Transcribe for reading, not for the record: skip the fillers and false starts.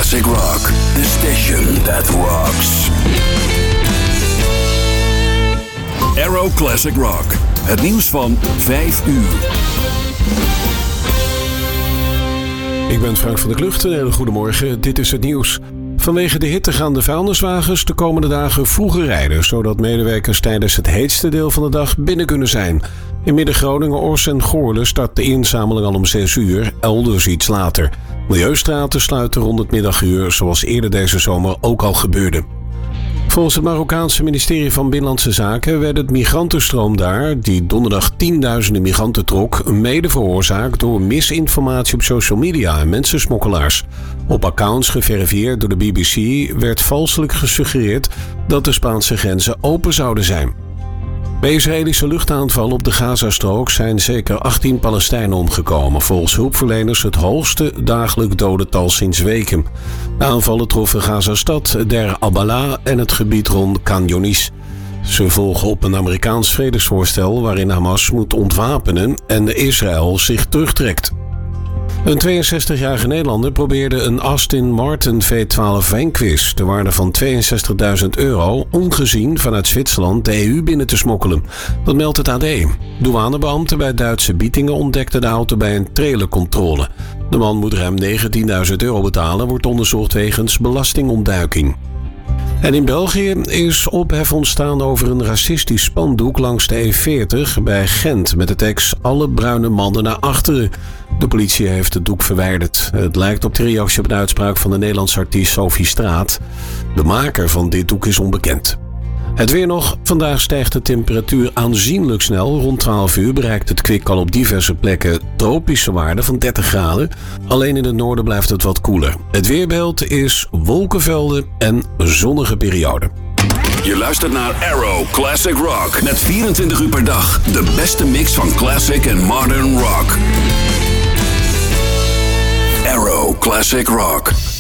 Classic Rock, the station that rocks. Arrow Classic Rock, het nieuws van 5 uur. Ik ben Frank van der Klucht, een hele goede morgen. Dit is het nieuws. Vanwege de hitte gaan de vuilniswagens de komende dagen vroeger rijden, zodat medewerkers tijdens het heetste deel van de dag binnen kunnen zijn. In Midden-Groningen, Ors en Goorle start de inzameling al om 6 uur, elders iets later. Milieustraten sluiten rond het middaguur, zoals eerder deze zomer ook al gebeurde. Volgens het Marokkaanse ministerie van Binnenlandse Zaken werd het migrantenstroom daar, die donderdag tienduizenden migranten trok, mede veroorzaakt door misinformatie op social media en mensensmokkelaars. Op accounts geverifieerd door de BBC werd valselijk gesuggereerd dat de Spaanse grenzen open zouden zijn. Bij Israëlische luchtaanvallen op de Gazastrook zijn zeker 18 Palestijnen omgekomen. Volgens hulpverleners het hoogste dagelijk dodental sinds weken. De aanvallen troffen Gazastad, Der Abala en het gebied rond Khan Younis. Ze volgen op een Amerikaans vredesvoorstel waarin Hamas moet ontwapenen en Israël zich terugtrekt. Een 62-jarige Nederlander probeerde een Aston Martin V12 Vanquish ter waarde van €62.000 ongezien vanuit Zwitserland de EU binnen te smokkelen. Dat meldt het AD. Douanebeambten bij Duitse Bietingen ontdekten de auto bij een trailercontrole. De man moet ruim €19.000 betalen, wordt onderzocht wegens belastingontduiking. En in België is ophef ontstaan over een racistisch spandoek langs de E40 bij Gent met de tekst "Alle bruine mannen naar achteren". De politie heeft het doek verwijderd. Het lijkt op de reactie op een uitspraak van de Nederlandse artiest Sophie Straat. De maker van dit doek is onbekend. Het weer nog. Vandaag stijgt de temperatuur aanzienlijk snel. Rond 12 uur bereikt het kwik al op diverse plekken tropische waarden van 30 graden. Alleen in het noorden blijft het wat koeler. Het weerbeeld is wolkenvelden en zonnige perioden. Je luistert naar Arrow Classic Rock met 24 uur per dag de beste mix van classic en modern rock. Arrow Classic Rock.